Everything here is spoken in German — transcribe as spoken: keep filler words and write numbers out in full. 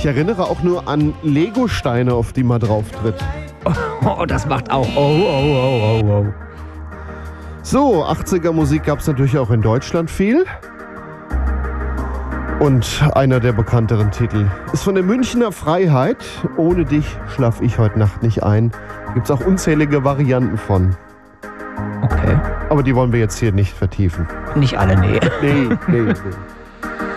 Ich erinnere auch nur an Lego-Steine, auf die man drauf tritt. Oh, das macht auch. Oh, oh, oh, oh, oh. So, achtziger Musik gab es natürlich auch in Deutschland viel. Und einer der bekannteren Titel ist von der Münchner Freiheit. Ohne dich schlaf ich heute Nacht nicht ein. Gibt es auch unzählige Varianten von. Okay. Aber die wollen wir jetzt hier nicht vertiefen. Nicht alle, nee. Nee, nee, nee.